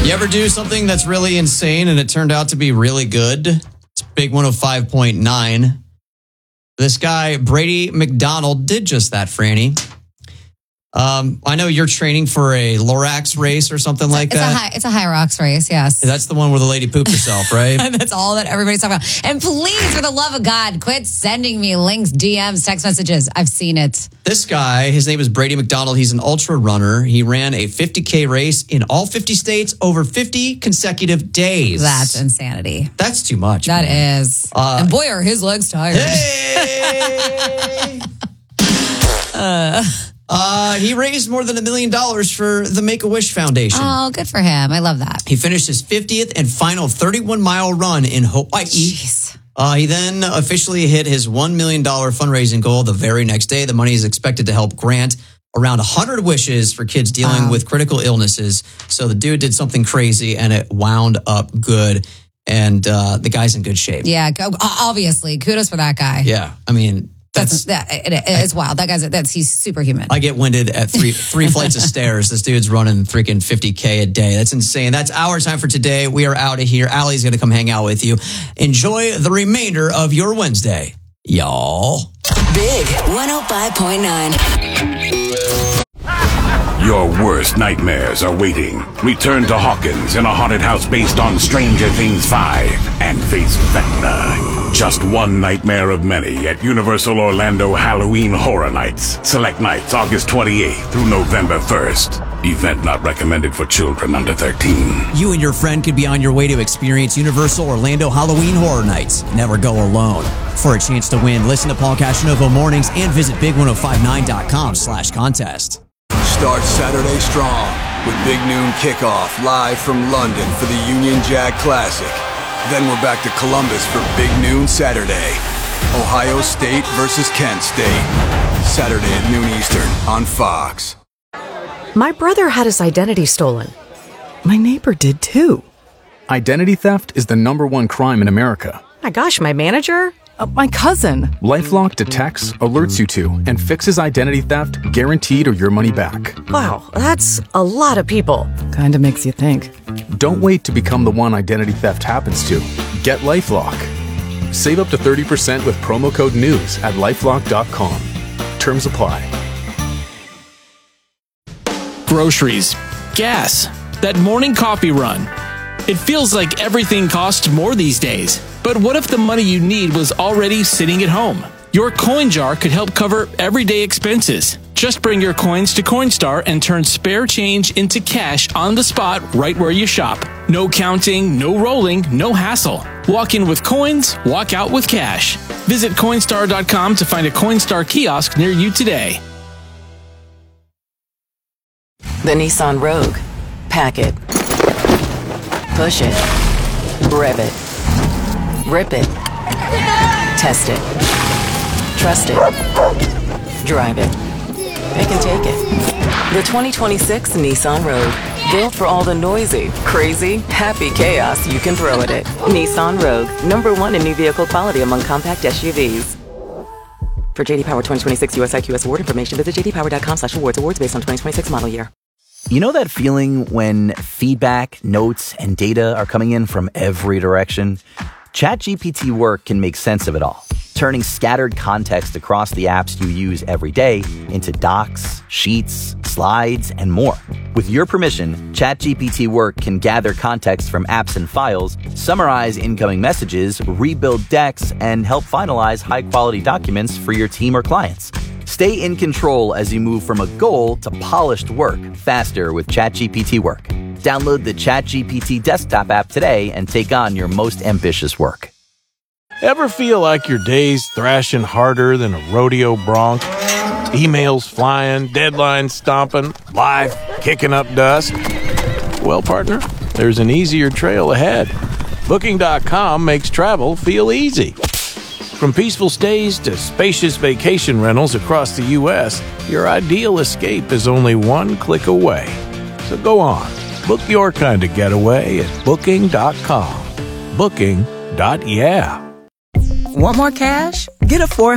You ever do something that's really insane and it turned out to be really good? It's Big 105.9. This guy, Brady McDonald, did just that, Franny. I know you're training for a Lorax race or something like that. It's a high rocks race, yes. That's the one where the lady pooped herself, right? That's all that everybody's talking about. And please, for the love of God, quit sending me links, DMs, text messages. I've seen it. This guy, his name is Brady McDonald. He's an ultra runner. He ran a 50K race in all 50 states over 50 consecutive days. That's insanity. That's too much. That is. And boy, are his legs tired. Hey! He raised more than $1 million for the Make-A-Wish Foundation. Oh, good for him. I love that. He finished his 50th and final 31-mile run in Hawaii. Jeez. He then officially hit his $1 million fundraising goal the very next day. The money is expected to help grant around 100 wishes for kids dealing with critical illnesses. So the dude did something crazy, and it wound up good. And the guy's in good shape. Yeah, obviously. Kudos for that guy. Yeah, I mean... It's wild. That guy's he's superhuman. I get winded at three flights of stairs. This dude's running freaking 50K a day. That's insane. That's our time for today. We are out of here. Allie's going to come hang out with you. Enjoy the remainder of your Wednesday, y'all. Big 105.9. Your worst nightmares are waiting. Return to Hawkins in a haunted house based on Stranger Things 5 and face Vecna. Just one nightmare of many at Universal Orlando Halloween Horror Nights. Select nights August 28th through November 1st. Event not recommended for children under 13. You and your friend could be on your way to experience Universal Orlando Halloween Horror Nights. Never go alone. For a chance to win, listen to Paul Cashanovo Mornings and visit big1059.com/contest. Start Saturday strong with Big Noon Kickoff live from London for the Union Jack Classic. Then we're back to Columbus for Big Noon Saturday. Ohio State versus Kent State. Saturday at noon Eastern on Fox. My brother had his identity stolen. My neighbor did too. Identity theft is the #1 crime in America. My gosh, my manager? My cousin. LifeLock detects, alerts you to, and fixes identity theft guaranteed or your money back. Wow, that's a lot of people. Kinda makes you think. Don't wait to become the one identity theft happens to. Get LifeLock. Save up to 30% with promo code NEWS at LifeLock.com. Terms apply. Groceries, gas, that morning coffee run. It feels like everything costs more these days. But what if the money you need was already sitting at home? Your coin jar could help cover everyday expenses. Just bring your coins to Coinstar and turn spare change into cash on the spot right where you shop. No counting, no rolling, no hassle. Walk in with coins, walk out with cash. Visit Coinstar.com to find a Coinstar kiosk near you today. The Nissan Rogue. Pack it. Push it. Rev it. Rip it. Test it. Trust it. Drive it. Pick and take it. The 2026 Nissan Rogue. Built for all the noisy, crazy, happy chaos you can throw at it. Nissan Rogue. #1 in new vehicle quality among compact SUVs. For JD Power 2026 US IQS award information, visit jdpower.com/awards. Awards based on 2026 model year. You know that feeling when feedback, notes, and data are coming in from every direction? ChatGPT Work can make sense of it all, turning scattered context across the apps you use every day into docs, sheets, slides, and more. With your permission, ChatGPT Work can gather context from apps and files, summarize incoming messages, rebuild decks, and help finalize high-quality documents for your team or clients. Stay in control as you move from a goal to polished work faster with ChatGPT Work. Download the ChatGPT desktop app today and take on your most ambitious work. Ever feel like your day's thrashing harder than a rodeo bronc? Emails flying, deadlines stomping, life kicking up dust? Well, partner, there's an easier trail ahead. Booking.com makes travel feel easy. From peaceful stays to spacious vacation rentals across the U.S., your ideal escape is only one click away. So go on, book your kind of getaway at Booking.com. Booking.yeah. Want more cash? Get a